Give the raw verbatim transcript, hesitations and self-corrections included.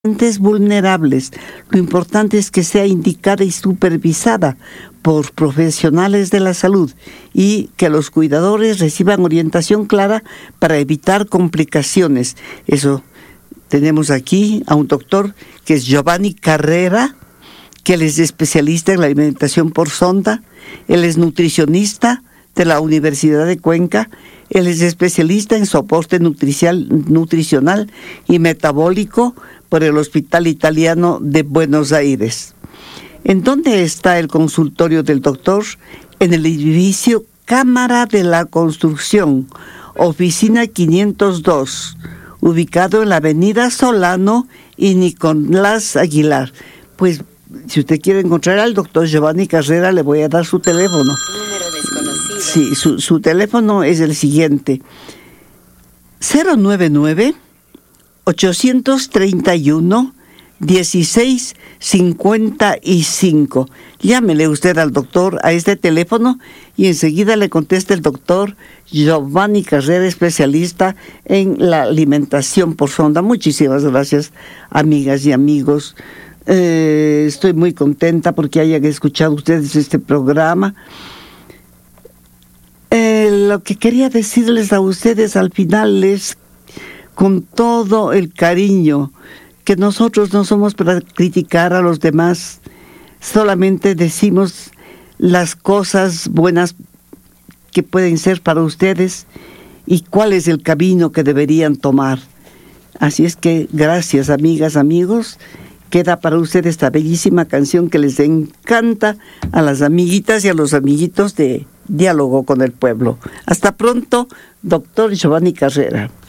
pacientes vulnerables. Lo importante es que sea indicada y supervisada por profesionales de la salud y que los cuidadores reciban orientación clara para evitar complicaciones. Eso, tenemos aquí a un doctor que es Giovanni Carrera, que él es especialista en la alimentación por sonda. Él es nutricionista de la Universidad de Cuenca. Él es especialista en soporte nutricial, nutricional y metabólico por el Hospital Italiano de Buenos Aires. ¿En dónde está el consultorio del doctor? En el edificio Cámara de la Construcción, oficina quinientos dos, ubicado en la avenida Solano y Nicolás Aguilar. Pues, si usted quiere encontrar al doctor Giovanni Carrera, le voy a dar su teléfono. Número desconocido. Sí, su, su teléfono es el siguiente: cero nueve nueve, ochocientos treinta y uno, dieciséis cincuenta y cinco. Llámele usted al doctor a este teléfono y enseguida le contesta el doctor Giovanni Carrera, especialista en la alimentación por sonda. Muchísimas gracias, amigas y amigos. Eh, estoy muy contenta porque hayan escuchado ustedes este programa. Eh, lo que quería decirles a ustedes al final es, con todo el cariño, que nosotros no somos para criticar a los demás, solamente decimos las cosas buenas que pueden ser para ustedes y cuál es el camino que deberían tomar. Así es que gracias, amigas, amigos. Queda para ustedes esta bellísima canción que les encanta a las amiguitas y a los amiguitos de Diálogo con el Pueblo. Hasta pronto, doctor Giovanni Carrera.